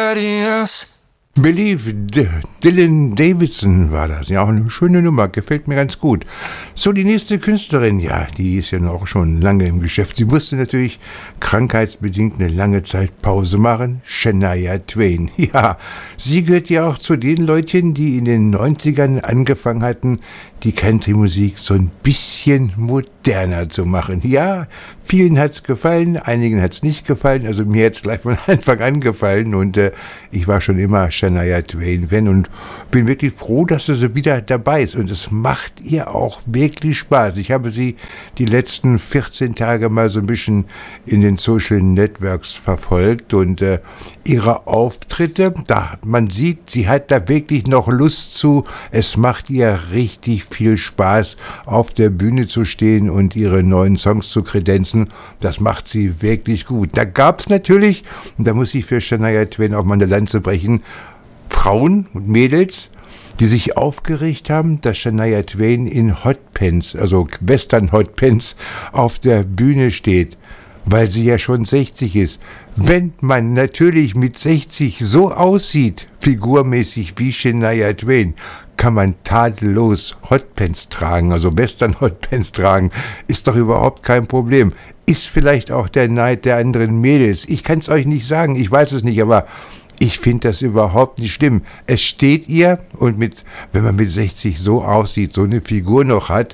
somebody else. Believe, Dylan Davidson war das. Ja, auch eine schöne Nummer, gefällt mir ganz gut. So, die nächste Künstlerin, ja, die ist ja noch schon lange im Geschäft. Sie musste natürlich krankheitsbedingt eine lange Zeit Pause machen. Shania Twain, ja, sie gehört ja auch zu den Leutchen, die in den 90ern angefangen hatten, die Country-Musik so ein bisschen moderner zu machen. Ja, vielen hat's gefallen, einigen hat's nicht gefallen, also mir hat's gleich von Anfang an gefallen und ich war schon immer Shania Twain-Fan und bin wirklich froh, dass sie so wieder dabei ist und es macht ihr auch wirklich Spaß. Ich habe sie die letzten 14 Tage mal so ein bisschen in den Social Networks verfolgt und ihre Auftritte, da man sieht, sie hat da wirklich noch Lust zu, es macht ihr richtig viel Spaß, auf der Bühne zu stehen und ihre neuen Songs zu kredenzen. Das macht sie wirklich gut. Da gab es natürlich, und da muss ich für Shania Twain auch mal eine Lanze brechen, Frauen und Mädels, die sich aufgeregt haben, dass Shania Twain in Hotpants, also Western Hotpants, auf der Bühne steht, weil sie ja schon 60 ist. Wenn man natürlich mit 60 so aussieht, figurmäßig wie Shania Twain, kann man tadellos Hotpants tragen, also Western Hotpants tragen, ist doch überhaupt kein Problem. Ist vielleicht auch der Neid der anderen Mädels. Ich kann es euch nicht sagen, ich weiß es nicht, aber ich finde das überhaupt nicht schlimm. Es steht ihr und wenn man mit 60 so aussieht, so eine Figur noch hat,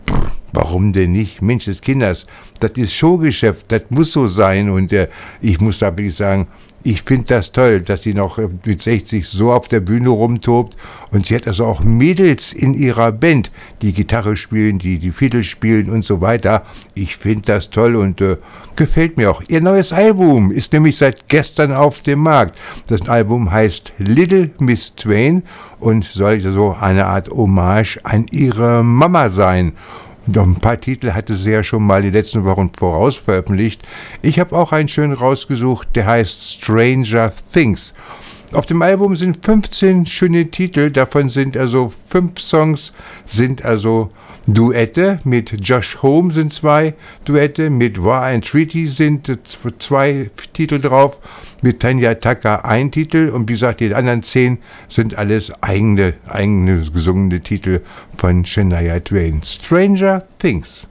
warum denn nicht? Mensch des Kinders, das ist Showgeschäft, das muss so sein und ich muss da wirklich sagen, ich finde das toll, dass sie noch mit 60 so auf der Bühne rumtobt und sie hat also auch Mädels in ihrer Band, die Gitarre spielen, die Fiddle spielen und so weiter. Ich finde das toll und gefällt mir auch. Ihr neues Album ist nämlich seit gestern auf dem Markt. Das Album heißt Little Miss Twain und soll so eine Art Hommage an ihre Mama sein. Doch ein paar Titel hatte sie ja schon mal die letzten Wochen voraus veröffentlicht. Ich habe auch einen schön rausgesucht, der heißt Stranger Things. Auf dem Album sind 15 schöne Titel, davon sind also 5 Songs, sind also Duette, mit Josh Homme sind 2 Duette, mit War and Treaty sind 2 Titel drauf, mit Tanya Tucker 1 Titel und wie gesagt, die anderen 10 sind alles eigene gesungene Titel von Shania Twain. Stranger Things.